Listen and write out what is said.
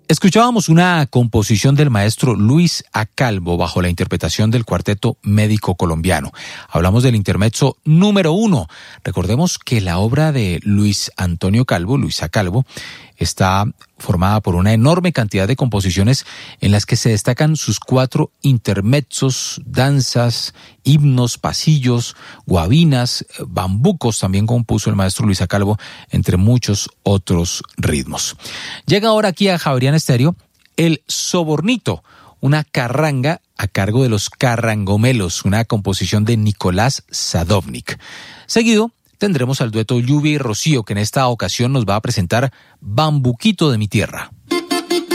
Escuchábamos una composición del maestro Luis A. Calvo bajo la interpretación del Cuarteto Médico Colombiano. Hablamos del intermezzo número 1. Recordemos que la obra de Luis Antonio Calvo, Luis A. Calvo, está formada por una enorme cantidad de composiciones en las que se destacan sus 4 intermezzos, danzas, himnos, pasillos, guabinas, bambucos, también compuso el maestro Luis A. Calvo, entre muchos otros ritmos. Llega ahora aquí a Javeriana Estéreo el Sobornito, una carranga a cargo de los Carrangomelos, una composición de Nicolás Sadovnik. Seguido tendremos al dueto Lluvia y Rocío, que en esta ocasión nos va a presentar Bambuquito de mi tierra.